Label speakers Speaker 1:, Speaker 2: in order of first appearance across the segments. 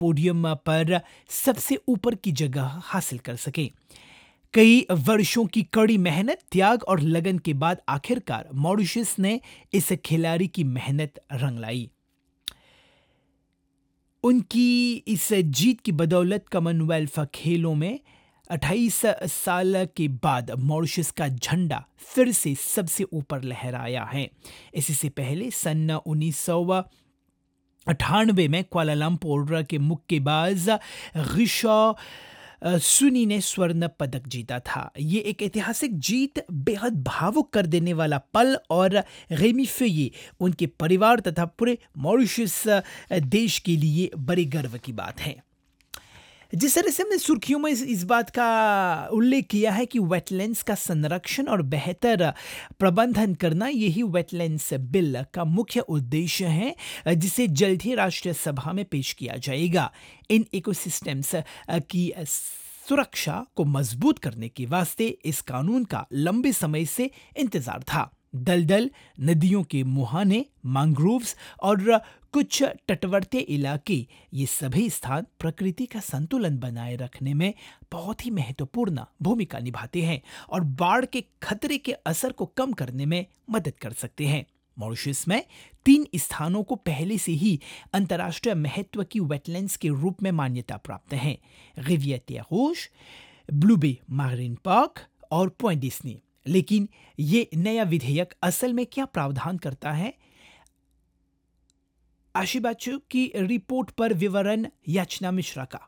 Speaker 1: Podium पर सबसे ऊपर की जगह हासिल कर सके। कई वर्षों की कड़ी मेहनत, त्याग और लगन के बाद आखिरकार मॉरिशस ने इस खिलाड़ी की मेहनत रंग लाई। उनकी इस जीत की बदौलत कॉमनवेल्थ खेलों में 28 साल के बाद मॉरिशस का झंडा फिर से सबसे ऊपर लहराया है। इससे पहले सन 1998 में कुआलालंपुर के मुक्केबाज गिशा सुनी ने स्वर्ण पदक जीता था। ये एक ऐतिहासिक जीत, बेहद भावुक कर देने वाला पल और रेमी फेये, उनके परिवार तथा पूरे मॉरिशस देश के लिए बड़े गर्व की बात है। जिस तरह से हमने सुर्खियों में इस बात का उल्लेख किया है कि वेटलैंड्स का संरक्षण और बेहतर प्रबंधन करना, यही वेटलैंड्स बिल का मुख्य उद्देश्य है, जिसे जल्द ही राष्ट्रीय सभा में पेश किया जाएगा। इन इकोसिस्टम्स की सुरक्षा को मजबूत करने के वास्ते इस कानून का लंबे समय से इंतजार था। दलदल, नदियों के मुहाने, मैंग्रोव्स और कुछ तटवर्ती इलाके, ये सभी स्थान प्रकृति का संतुलन बनाए रखने में बहुत ही महत्वपूर्ण भूमिका निभाते हैं और बाढ़ के खतरे के असर को कम करने में मदद कर सकते हैं। मॉरिशस में 3 स्थानों को पहले से ही अंतर्राष्ट्रीय महत्व की वेटलैंड्स के रूप में मान्यता प्राप्त है: रिविère-des-Rouges, ब्लू बे मारीन पार्क और पॉइंट डिस्नी। लेकिन ये नया विधेयक असल में क्या प्रावधान करता है? आशिबाचू की रिपोर्ट पर विवरण याचना मिश्रा का।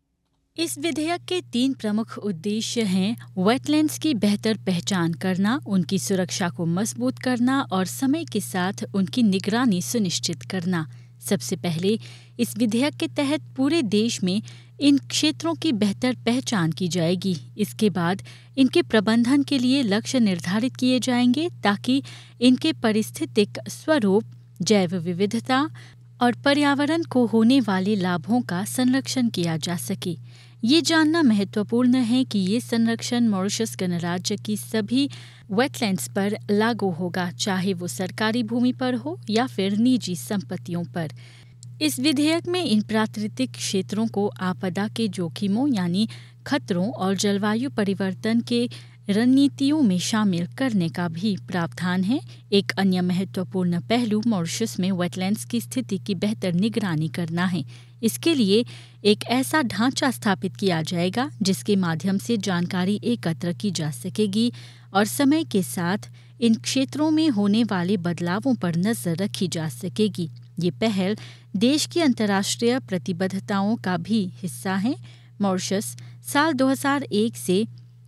Speaker 2: इस विधेयक के 3 प्रमुख उद्देश्य हैं: वेटलैंड्स की बेहतर पहचान करना, उनकी सुरक्षा को मजबूत करना और समय के साथ उनकी निगरानी सुनिश्चित करना। सबसे पहले इस विधेयक के तहत पूरे देश में इन क्षेत्रों की बेहतर पहचान की जाएगी। इसके बाद इनके प्रबंधन के लिए लक्ष्य निर्धारित किए जाएंगे ताकि इनके पारिस्थितिक स्वरूप, जैव विविधता और पर्यावरण को होने वाले लाभों का संरक्षण किया जा सके। ये जानना महत्वपूर्ण है कि ये संरक्षण मॉरिशस गणराज्य की सभी वेटलैंड्स पर लागू होगा, चाहे वो सरकारी भूमि पर हो या फिर निजी संपत्तियों पर। इस विधेयक में इन प्राकृतिक क्षेत्रों को आपदा के जोखिमों यानी खतरों और जलवायु परिवर्तन के रणनीतियों में शामिल करने का भी प्रावधान है। एक अन्य महत्वपूर्ण पहलू मॉरिशस में वेटलैंड्स की स्थिति की बेहतर निगरानी करना है। इसके लिए एक ऐसा ढांचा स्थापित किया जाएगा जिसके माध्यम से जानकारी एकत्र की जा सकेगी और समय के साथ इन क्षेत्रों में होने वाले बदलावों पर नजर रखी जा सकेगी। ये पहल देश की अंतर्राष्ट्रीय प्रतिबद्धताओं का भी हिस्सा है। मॉरिशस साल 2001 से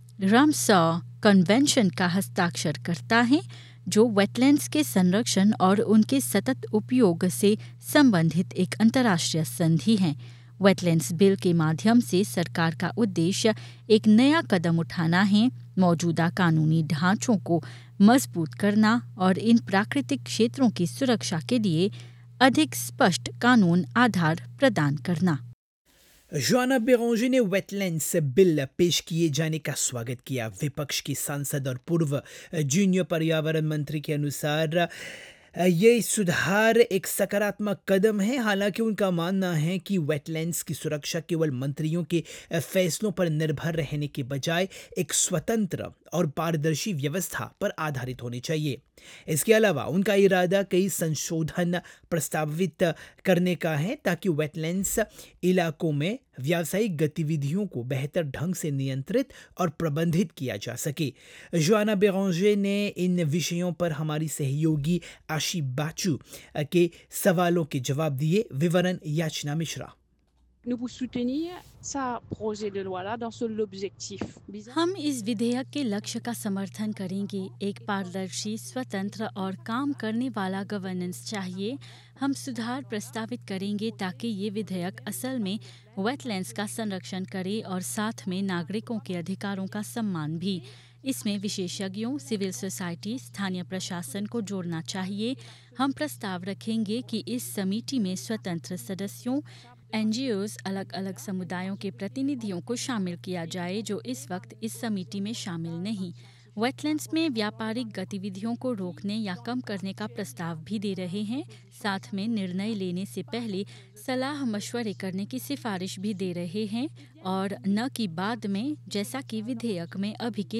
Speaker 2: रामसर कन्वेंशन का हस्ताक्षर करता है, जो वेटलैंड्स के संरक्षण और उनके सतत उपयोग से संबंधित एक अंतर्राष्ट्रीय संधि है। वेटलैंड्स बिल के माध्यम से सरकार का उद्देश्य एक नया कदम उठाना है, मौजूदा कानूनी ढांचों को मजबूत करना और इन प्राकृतिक क्षेत्रों की सुरक्षा के लिए अधिक स्पष्ट कानून आधार प्रदान करना।
Speaker 1: जोआना बेरांजे ने वेटलैंड्स बिल पेश किए जाने का स्वागत किया। विपक्ष की सांसद और पूर्व जूनियर पर्यावरण मंत्री के अनुसार ये सुधार एक सकारात्मक कदम है। हालांकि उनका मानना है कि वेटलैंड्स की सुरक्षा केवल मंत्रियों के फैसलों पर निर्भर रहने के बजाय एक स्वतंत्र और पारदर्शी व्यवस्था पर आधारित होनी चाहिए। इसके अलावा उनका इरादा कई संशोधन प्रस्तावित करने का है ताकि वेटलैंड्स इलाकों में व्यावसायिक गतिविधियों को बेहतर ढंग से नियंत्रित और प्रबंधित किया जा सके। जोआना बेरांजे ने इन विषयों पर हमारी सहयोगी आशी बाचू के सवालों के जवाब दिए। विवरण याचना Mishra.
Speaker 3: Nous vous soutenir ça projet de loi là dans l'objectif.
Speaker 2: हम इस विधेयक के लक्ष्य का समर्थन करेंगे। एक पारदर्शी, स्वतंत्र और काम करने वाला गवर्नेंस चाहिए। हम सुधार प्रस्तावित करेंगे ताकि ये विधेयक असल में वेटलैंड्स का संरक्षण करे और साथ में नागरिकों के अधिकारों का सम्मान भी। इसमें विशेषज्ञों, सिविल सोसाइटी, स्थानीय प्रशासन को जोड़ना चाहिए। हम प्रस्ताव रखेंगे कि इस समिति में स्वतंत्र सदस्यों, NGOs, अलग अलग समुदायों के प्रतिनिधियों को शामिल किया जाए जो इस वक्त इस समिति में शामिल नहीं। वेटलैंड्स में व्यापारिक गतिविधियों को रोकने या कम करने का प्रस्ताव भी दे रहे हैं। साथ में निर्णय लेने से पहले सलाह मशवरे करने की सिफारिश भी दे रहे हैं और न कि बाद में, जैसा कि विधेयक में अभी के